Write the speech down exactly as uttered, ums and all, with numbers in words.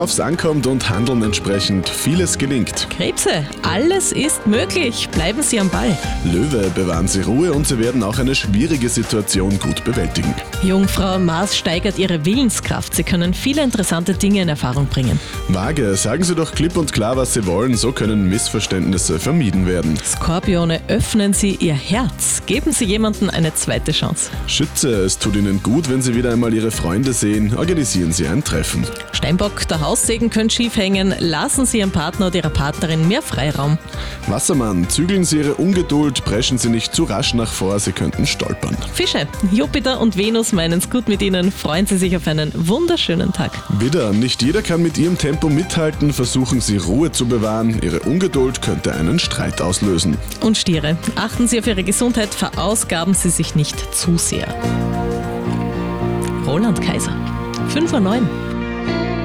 Aufs ankommt und handeln entsprechend, vieles gelingt. Krebse, alles ist möglich. Bleiben Sie am Ball. Löwe, bewahren Sie Ruhe und Sie werden auch eine schwierige Situation gut bewältigen. Jungfrau, Mars steigert Ihre Willenskraft. Sie können viele interessante Dinge in Erfahrung bringen. Waage, sagen Sie doch klipp und klar, was Sie wollen, so können Missverständnisse vermieden werden. Skorpione, öffnen Sie Ihr Herz. Geben Sie jemandem eine zweite Chance. Schütze, es tut Ihnen gut, wenn Sie wieder einmal Ihre Freunde sehen. Organisieren Sie ein Treffen. Steinbock, der Haussegen könnte schief hängen. Lassen Sie Ihrem Partner oder Ihrer Partnerin mehr Freiraum. Wassermann, zügeln Sie Ihre Ungeduld, preschen Sie nicht zu rasch nach vor, Sie könnten stolpern. Fische, Jupiter und Venus meinen's gut mit Ihnen. Freuen Sie sich auf einen wunderschönen Tag. Widder, nicht jeder kann mit Ihrem Tempo mithalten, versuchen Sie Ruhe zu bewahren. Ihre Ungeduld könnte einen Streit auslösen. Und Stiere, achten Sie auf Ihre Gesundheit, verausgaben Sie sich nicht zu sehr. Roland Kaiser, fünf Uhr neun.